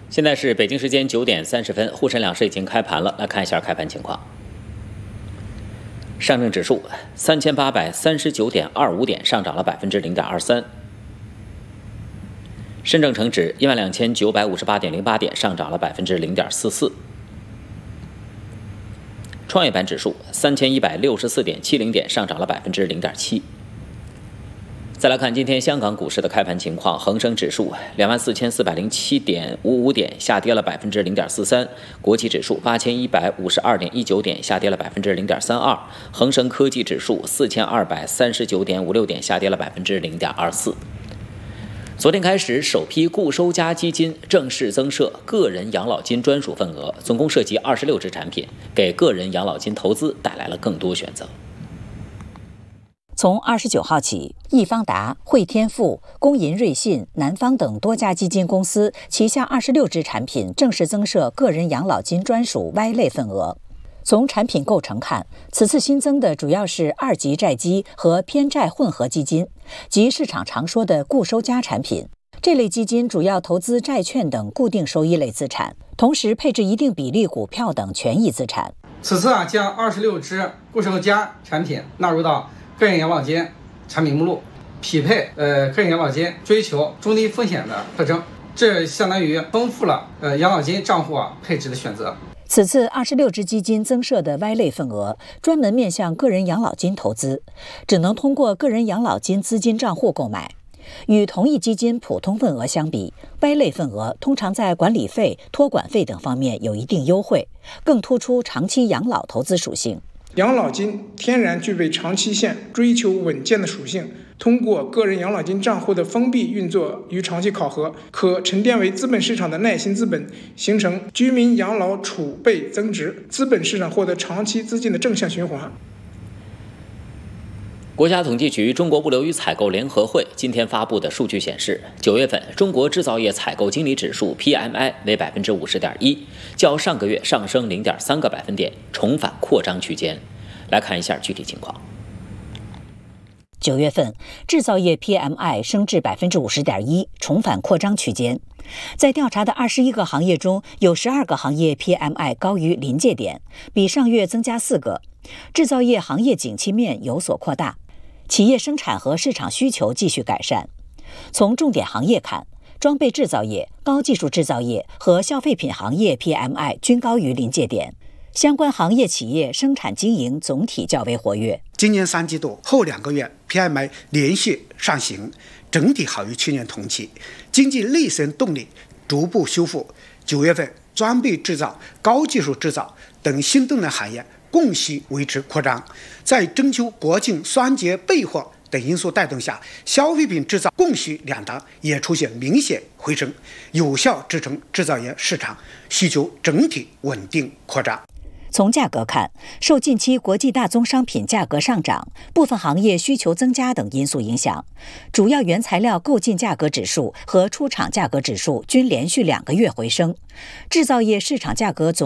现在是北京时间9点30分，沪深两市已经开盘了。来看一下开盘情况。上证指数3839.25点，上涨了0.23%。深证成指12958.08点，上涨了0.44%。创业板指数3164.70点，上涨了0.7%。再来看今天香港股市的开盘情况，恒生指数24407.55点，下跌了0.43%；国企指数8152.19点，下跌了0.32%；恒生科技指数4239.56点，下跌了0.24%。昨天开始，首批固收加基金正式增设个人养老金专属份额，总共涉及26只产品，给个人养老金投资带来了更多选择。 从29号起，易方达、汇添富、工银瑞信、南方等多家基金公司旗下26只产品正式增设个人养老金专属 Y 类份额。从产品构成看，此次新增的主要是二级债基和偏债混合基金，即市场常说的固收加产品。这类基金主要投资债券等固定收益类资产，同时配置一定比例股票等权益资产。 此次将26只固收加产品纳入到个人养老金产品目录，匹配个人养老金追求中低风险的特征，这相当于丰富了养老金账户配置的选择。 此次26只基金增设的 Y 类份额专门面向个人养老金投资，只能通过个人养老金资金账户购买。与同一基金普通份额相比， Y 类份额通常在管理费、托管费等方面有一定优惠，更突出长期养老投资属性。 养老金天然具备长期性、追求稳健的属性，通过个人养老金账户的封闭运作与长期考核，可沉淀为资本市场的耐心资本，形成居民养老储备增值，资本市场获得长期资金的正向循环。 国家统计局中国物流与采购联合会今天发布的数据显示，9月份中国制造业采购经理指数 PMI 为50.1%，较上个月上升0.3个百分点，重返扩张区间。来看一下具体情况。 9月份制造业 PMI 升至50.1%，重返扩张区间。在调查的21个行业中，有12个行业 PMI 高于临界点，比上月增加4个。制造业行业景气面有所扩大，企业生产和市场需求继续改善。从重点行业看，装备制造业、高技术制造业和消费品行业 PMI 均高于临界点。相关行业企业生产经营总体较为活跃。 今年3季度后2个月 PMI 连续上行，整体好于去年同期，经济内生动力逐步修复。9月份装备制造、高技术制造等新动能行业供需维持扩张，在征秋、国庆、双节备货等因素带动下，消费品制造供需两端也出现明显回升，有效支撑制造业市场需求整体稳定扩张。 从价格看，受近期国际大宗商品价格上涨、部分行业需求增加等因素影响，主要原材料购进价格指数和出厂价格指数均连续2个月回升，制造业市场价格总